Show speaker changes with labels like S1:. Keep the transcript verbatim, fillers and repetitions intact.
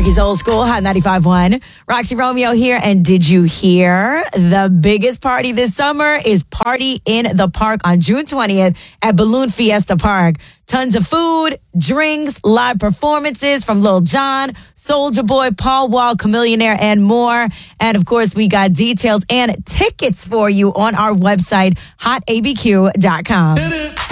S1: Sparky's Old School, Hot ninety-five point one. Roxy Romeo here, and did you hear? The biggest party this summer is Party in the Park on June twentieth at Balloon Fiesta Park. Tons of food, drinks, live performances from Lil Jon, Soulja Boy, Paul Wall, Chamillionaire, and more. And of course, we got details and tickets for you on our website, hot a b q dot com.